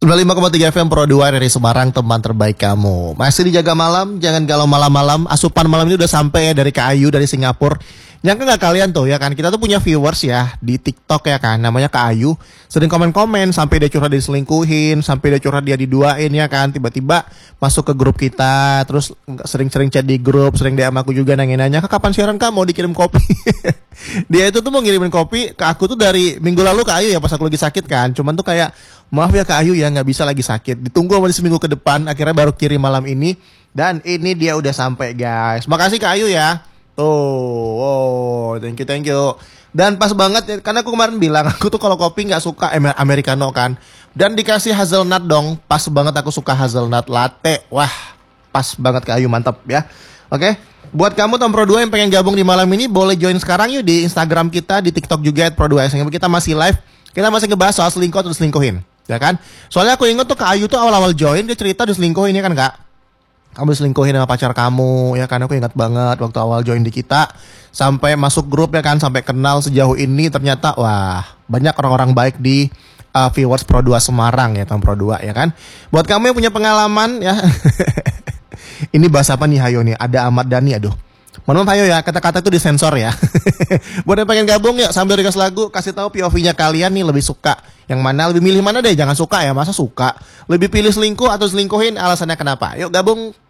95,3 FM Pro 2 dari Semarang, teman terbaik kamu. Masih dijaga malam, jangan galau malam-malam. Asupan malam ini udah sampai ya dari Kak Ayu dari Singapura. Nyangka gak kalian tuh ya kan, kita tuh punya viewers ya di TikTok ya kan, namanya Kak Ayu. Sering komen-komen sampai dia curhat diselingkuhin, sampai dia curhat dia diduain ya kan. Tiba-tiba masuk ke grup kita, terus sering-sering chat di grup, sering DM aku juga nanya-nanya, "Kak, kapan siaran Kak, mau dikirim kopi?" Dia itu tuh mau ngirimin kopi ke aku tuh dari minggu lalu Kak Ayu ya, pas aku lagi sakit kan. Cuman tuh kayak, "Maaf ya Kak Ayu ya, nggak bisa lagi sakit." Ditunggu masih seminggu ke depan, akhirnya baru kirim malam ini. Dan ini dia udah sampai guys. Makasih Kak Ayu ya. Tuh, oh, thank you. Dan pas banget ya, karena aku kemarin bilang aku tuh kalau kopi nggak suka americano kan. Dan dikasih hazelnut dong, pas banget aku suka hazelnut latte. Wah, pas banget Kak Ayu, mantap ya. Oke, buat kamu Tom Pro 2 yang pengen gabung di malam ini, boleh join sekarang yuk di Instagram kita, di TikTok juga @pro2sng. Kita masih live, kita masih ngebahas soal selingkuh atau diselingkuhin, ya kan? Soalnya aku inget tuh Kak Ayu tuh awal-awal join, dia cerita diselingkuhin ya kan Kak? Kamu diselingkuhin sama pacar kamu, ya kan? Aku ingat banget waktu awal join di kita, sampai masuk grup ya kan, sampai kenal sejauh ini. Ternyata wah, banyak orang-orang baik di viewers Pro 2 Semarang ya, Tom Pro 2 ya kan? Buat kamu yang punya pengalaman ya. Ini bahasa apa nih Hayo nih? Ada Ahmad Dhani, aduh. Mohon maaf Hayo ya, kata-kata itu disensor ya. Buat yang pengen gabung ya, sambil request lagu, kasih tahu POV-nya kalian nih lebih suka yang mana, lebih milih mana deh, jangan suka ya, masa suka. Lebih pilih selingkuh atau selingkuhin, alasannya kenapa? Yuk gabung.